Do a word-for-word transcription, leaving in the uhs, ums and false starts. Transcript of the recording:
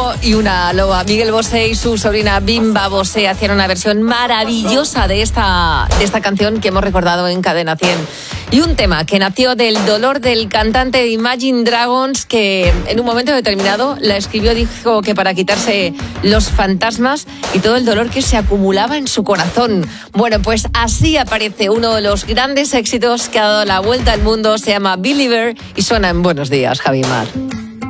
lobo y una loba. Miguel Bosé y su sobrina Bimba Bosé hacían una versión maravillosa de esta, de esta canción que hemos recordado en Cadena cien. Y un tema que nació del dolor del cantante de Imagine Dragons, que en un momento determinado la escribió, dijo que para quitarse los fantasmas y todo el dolor que se acumulaba en su corazón. Bueno, pues así aparece uno de los grandes éxitos que ha dado la vuelta al mundo, se llama Believer y suena en Buenos Días, Javi Mar.